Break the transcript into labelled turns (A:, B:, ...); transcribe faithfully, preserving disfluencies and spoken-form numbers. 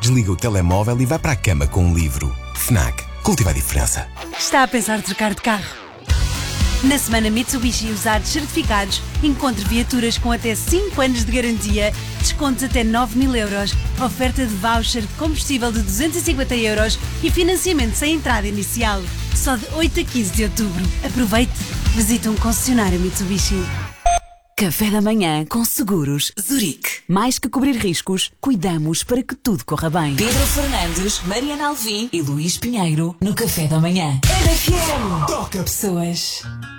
A: desliga o telemóvel e vai para a cama com um livro. Fnac. Cultiva a diferença.
B: Está a pensar trocar de carro? Na semana Mitsubishi Usados Certificados, encontre viaturas com até cinco anos de garantia, descontos até nove mil euros, oferta de voucher de combustível de duzentos e cinquenta euros e financiamento sem entrada inicial. Só de oito a quinze de outubro. Aproveite! Visite um concessionário Mitsubishi. Café da manhã com Seguros Zurique. Mais que cobrir riscos, cuidamos para que tudo corra bem.
C: Pedro Fernandes, Mariana Alvim e Luís Pinheiro no Café da manhã. R F M.
D: Toca
C: pessoas.